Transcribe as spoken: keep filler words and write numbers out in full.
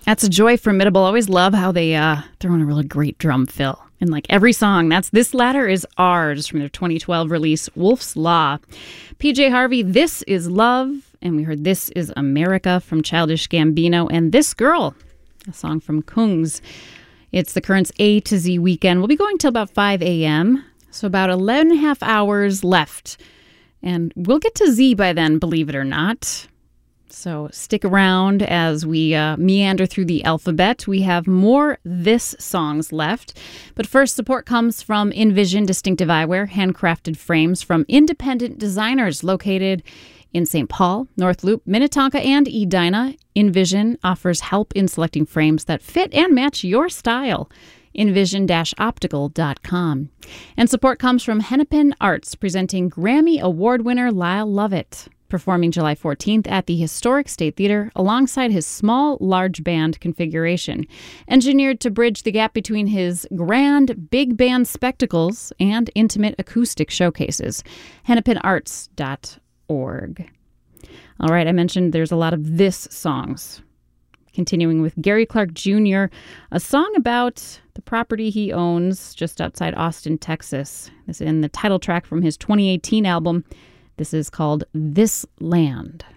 That's a joy, Formidable. Always love how they uh, throw in a really great drum fill in like every song. That's This Ladder Is Ours from their twenty twelve release, Wolf's Law. P J Harvey, This Is Love. And we heard This Is America from Childish Gambino. And This Girl, a song from Kungs. It's the Currents A to Z weekend. We'll be going till about five a.m., so about eleven and a half hours left. And we'll get to Z by then, believe it or not. So stick around as we uh, meander through the alphabet. We have more This songs left. But first, support comes from Envision Distinctive Eyewear, handcrafted frames from independent designers located in Saint Paul, North Loop, Minnetonka, and Edina. Envision offers help in selecting frames that fit and match your style. envision dash optical dot com. And support comes from Hennepin Arts, presenting Grammy Award winner Lyle Lovett, performing July fourteenth at the Historic State Theater alongside his small, large band configuration, engineered to bridge the gap between his grand big band spectacles and intimate acoustic showcases. hennepin arts dot org. All right, I mentioned there's a lot of This songs. Continuing with Gary Clark Junior, a song about the property he owns just outside Austin, Texas. This is in the title track from his twenty eighteen album. This is called This Land.